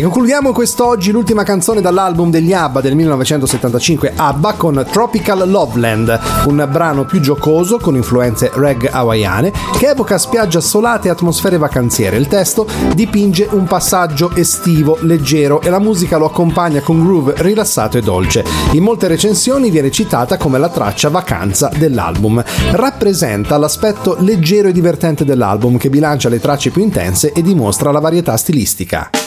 E concludiamo quest'oggi l'ultima canzone dall'album degli ABBA del 1975, ABBA, con Tropical Loveland, un brano più giocoso con influenze reggae hawaiane che evoca spiagge assolate e atmosfere vacanziere. Il testo dipinge un passaggio estivo, leggero, e la musica lo accompagna con groove rilassato e dolce. In molte recensioni viene citata come la traccia vacanza dell'album. Rappresenta l'aspetto leggero e divertente dell'album, che bilancia le tracce più intense e dimostra la varietà stilistica.